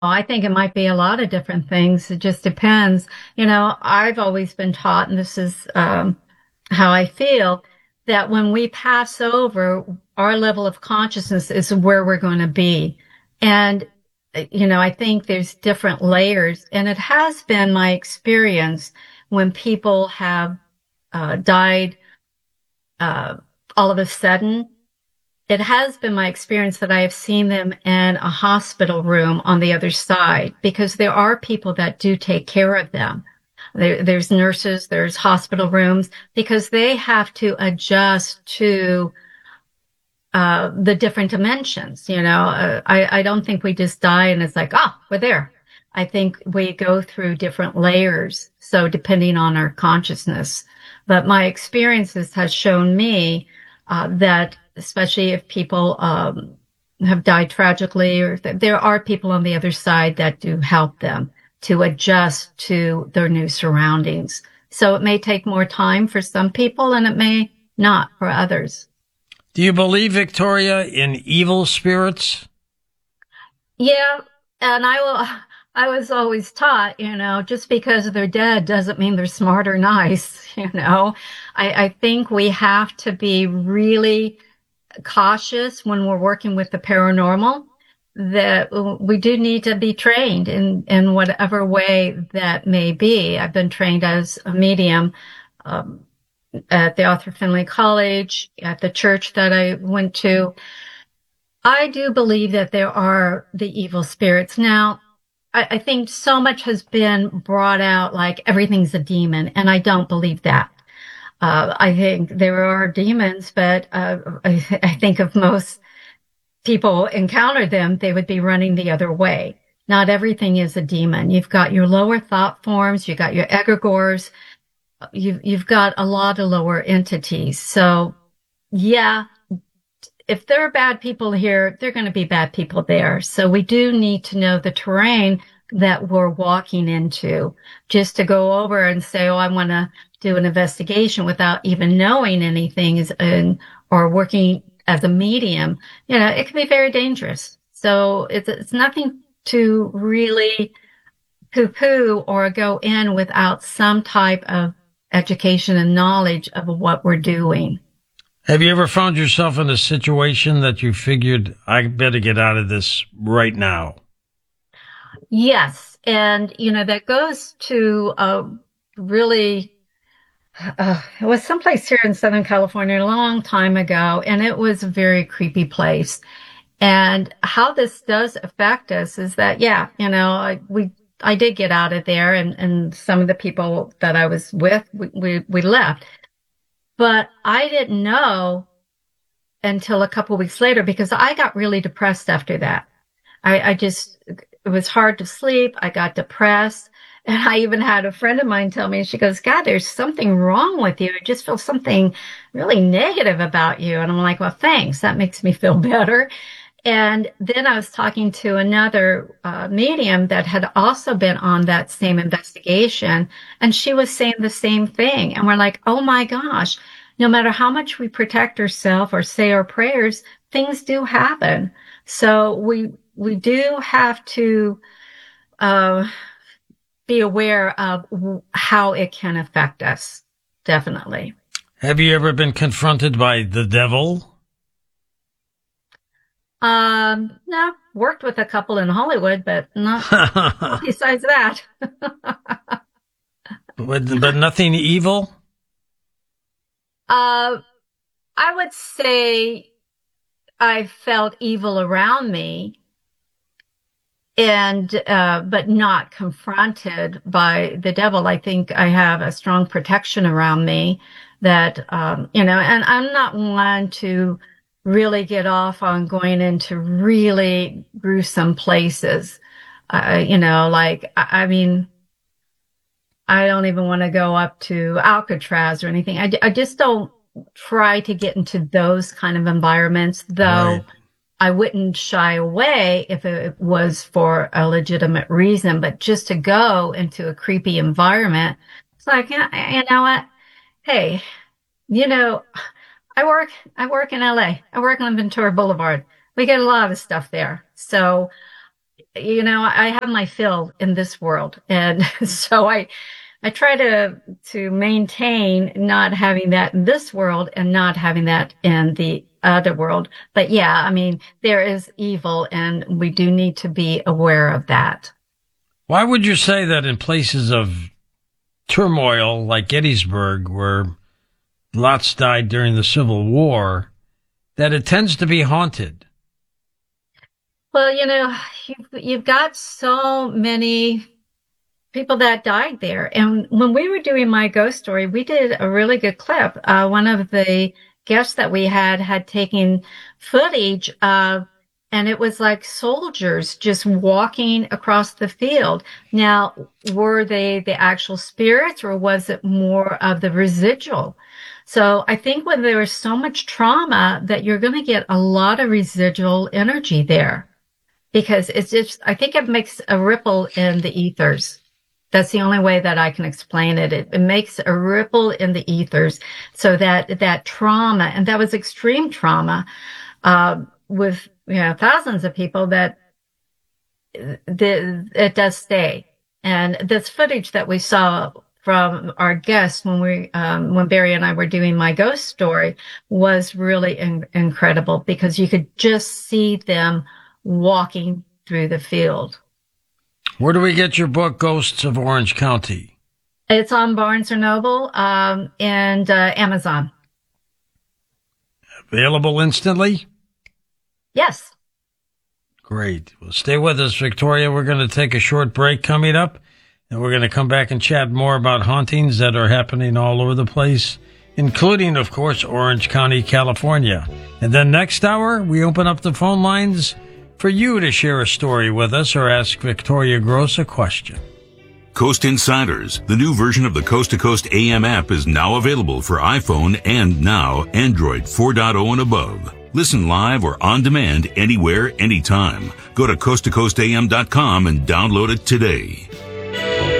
I think it might be a lot of different things. It just depends. I've always been taught, and this is how I feel, that when we pass over, our level of consciousness is where we're going to be. And, I think there's different layers. And it has been my experience when people have died uh, all of a sudden. It has been my experience that I have seen them in a hospital room on the other side because there are people that do take care of them. There's nurses, there's hospital rooms because they have to adjust to the different dimensions. I don't think we just die and it's like, oh, we're there. I think we go through different layers. So depending on our consciousness, but my experiences has shown me that especially if people have died tragically, or there are people on the other side that do help them to adjust to their new surroundings. So it may take more time for some people and it may not for others. Do you believe, Victoria, in evil spirits? Yeah, and I was always taught, just because they're dead doesn't mean they're smart or nice, I think we have to be really cautious when we're working with the paranormal, that we do need to be trained in whatever way that may be. I've been trained as a medium um, at the Arthur Findlay College, at the church that I went to. I do believe that there are the evil spirits. Now, I think so much has been brought out like everything's a demon, and I don't believe that. I think there are demons, but I think if most people encounter them, they would be running the other way. Not everything is a demon. You've got your lower thought forms, you've got your egregores, you've got a lot of lower entities. So, yeah, if there are bad people here, there are going to be bad people there. So we do need to know the terrain that we're walking into. Just to go over and say, oh, I want to do an investigation without even knowing anything or working as a medium, it can be very dangerous. So it's nothing to really poo-poo or go in without some type of education and knowledge of what we're doing. Have you ever found yourself in a situation that you figured, I better get out of this right now? Yes. And, that goes to really, it was someplace here in Southern California a long time ago, and it was a very creepy place. And how this does affect us is that, yeah, I did get out of there, and some of the people that I was with, we left. But I didn't know until a couple of weeks later because I got really depressed after that. I just, it was hard to sleep. I got depressed. And I even had a friend of mine tell me, she goes, God, there's something wrong with you. I just feel something really negative about you. And I'm like, well, thanks. That makes me feel better. And then I was talking to another medium that had also been on that same investigation, and she was saying the same thing. And we're like, oh my gosh, no matter how much we protect ourselves or say our prayers, things do happen. So we do have to uh, be aware of how it can affect us. Definitely. Have you ever been confronted by the devil? No, worked with a couple in Hollywood, but not besides that. But nothing evil? Uh, I would say I felt evil around me and, but not confronted by the devil. I think I have a strong protection around me that, and I'm not one to really get off on going into really gruesome places. I mean, I don't even want to go up to Alcatraz or anything. I just don't try to get into those kind of environments, though Right. I wouldn't shy away if it was for a legitimate reason. But just to go into a creepy environment, it's like, yeah, you know what? Hey, you know, I work in LA. I work on Ventura Boulevard. We get a lot of stuff there. So I have my fill in this world. And so I try to maintain not having that in this world and not having that in the other world. But yeah, I mean, there is evil and we do need to be aware of that. Why would you say that in places of turmoil like Gettysburg, where lots died during the Civil War, that it tends to be haunted? Well, you've got so many people that died there. And when we were doing My Ghost Story, we did a really good clip. One of the guests that we had taken footage of, and it was like soldiers just walking across the field. Now, were they the actual spirits or was it more of the residual? So I think when there is so much trauma that you're going to get a lot of residual energy there because I think it makes a ripple in the ethers. That's the only way that I can explain it. It makes a ripple in the ethers so that trauma, and that was extreme trauma, with, thousands of people that it does stay. And this footage that we saw from our guests when Barry and I were doing My Ghost Story was really incredible because you could just see them walking through the field. Where do we get your book, Ghosts of Orange County? It's on Barnes & Noble and Amazon. Available instantly? Yes. Great. Well, stay with us, Victoria. We're going to take a short break coming up, and we're going to come back and chat more about hauntings that are happening all over the place, including, of course, Orange County, California. And then next hour, we open up the phone lines for you to share a story with us or ask Victoria Gross a question. Coast Insiders, the new version of the Coast to Coast AM app, is now available for iPhone and now Android 4.0 and above. Listen live or on demand anywhere, anytime. Go to coasttocoastam.com and download it today.